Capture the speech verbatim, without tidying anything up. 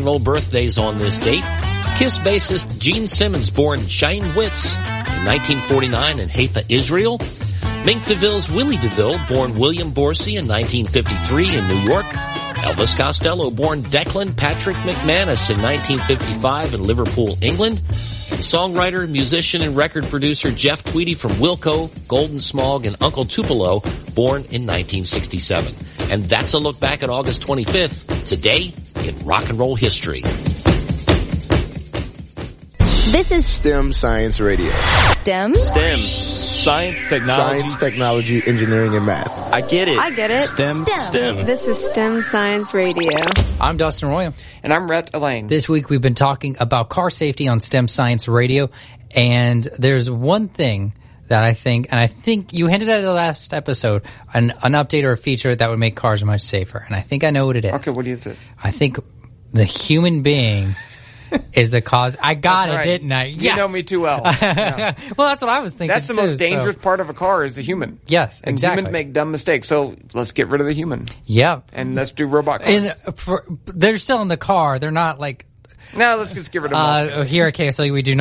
and roll birthdays on this date. Kiss bassist Gene Simmons, born Shane Witz in nineteen forty-nine in Haifa, Israel. Mink DeVille's Willie DeVille, born William Borsey in nineteen fifty-three in New York. Elvis Costello, born Declan Patrick McManus in nineteen fifty-five in Liverpool, England. And songwriter, musician, and record producer Jeff Tweedy from Wilco, Golden Smog, and Uncle Tupelo, born in nineteen sixty-seven. And that's a look back at August twenty-fifth, today in rock and roll history. This is STEM Science Radio. STEM? STEM. Science, technology. Science, technology, engineering, and math. I get it. I get it. STEM. STEM. STEM. This is STEM Science Radio. I'm Dustin Royal. And I'm Rhett Elaine. This week we've been talking about car safety on STEM Science Radio, and there's one thing that I think, and I think you hinted at it the last episode, an, an update or a feature that would make cars much safer, and I think I know what it is. Okay, what is it? I think the human being is the cause. I got That's it, right. didn't I? You Yes. know me too well. Yeah. Well, that's what I was thinking. That's the too, most dangerous so. part of a car is the human. Yes, and exactly. humans make dumb mistakes. So let's get rid of the human. Yeah. And let's do robot cars. And for, they're still in the car. They're not like. No, let's just get rid of them. Uh, here at K S L U, we do